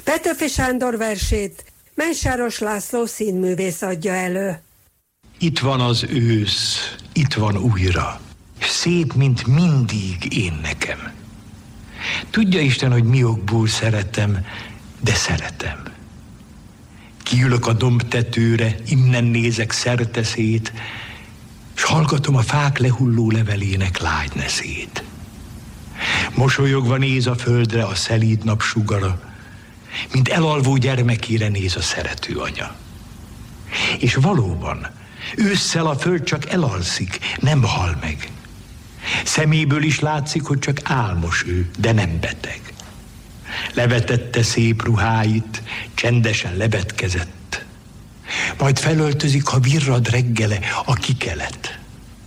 Petőfi Sándor versét Mensáros László színművész adja elő. Itt van az ősz, itt van újra, szép, mint mindig én nekem. Tudja Isten, hogy mi okból szeretem, de szeretem. Kiülök a dombtetőre, innen nézek szerteszét, s hallgatom a fák lehulló levelének lágyneszét. Mosolyogva néz a földre a szelíd napsugara, mint elalvó gyermekére néz a szerető anya. És valóban, ősszel a föld csak elalszik, nem hal meg. Szeméből is látszik, hogy csak álmos ő, de nem beteg. Levetette szép ruháit, csendesen lebetkezett. Majd felöltözik, ha virrad reggele a kikelet.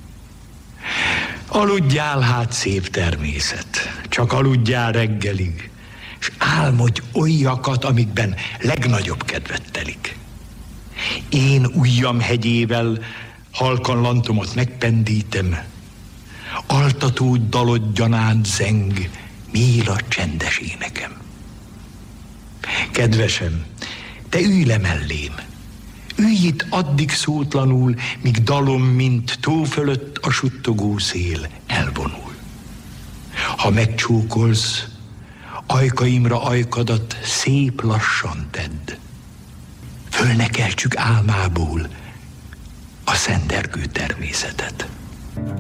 Aludjál hát, szép természet, csak aludjál reggelig, s álmodj olyakat, amikben legnagyobb kedvet telik. Én ujjam hegyével halkan lantomat megpendítem, altató dalod gyanánt zeng, mél a csendes énekem. Kedvesem, te ülj le mellém, ülj itt addig szótlanul, míg dalom, mint tó fölött a suttogó szél elvonul. Ha megcsókolsz, ajkaimra ajkadat szép lassan tedd. Fölnekeltsük álmából a szendergő természetet.